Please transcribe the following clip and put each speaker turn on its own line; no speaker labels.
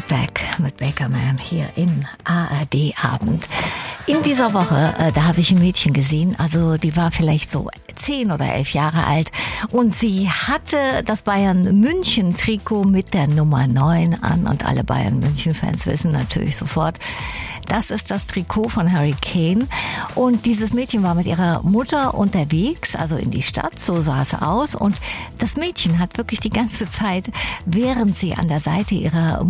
Back mit Bakerman hier in ARD Abend. In dieser Woche, da habe ich ein Mädchen gesehen, also die war vielleicht so 10 oder 11 Jahre alt und sie hatte das Bayern-München-Trikot mit der Nummer 9 an und alle Bayern-München-Fans wissen natürlich sofort, das ist das Trikot von Harry Kane und dieses Mädchen war mit ihrer Mutter unterwegs, also in die Stadt, so sah es aus und das Mädchen hat wirklich die ganze Zeit, während sie an der Seite ihrer